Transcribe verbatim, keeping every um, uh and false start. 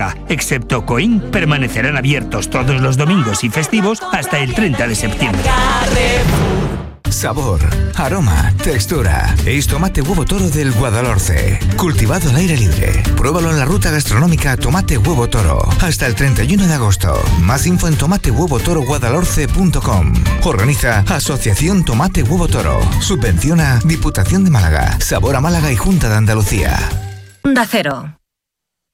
Málaga, excepto Coín, permanecerán abiertos todos los domingos y festivos hasta el treinta de septiembre. Sabor, aroma, textura. Es tomate huevo toro del Guadalhorce. Cultivado al aire libre. Pruébalo en la ruta gastronómica Tomate Huevo Toro. Hasta el treinta y uno de agosto. Más info en tomate huevo toro guadalhorce punto com. Organiza Asociación Tomate Huevo Toro. Subvenciona Diputación de Málaga, Sabor a Málaga y Junta de Andalucía. Onda Cero.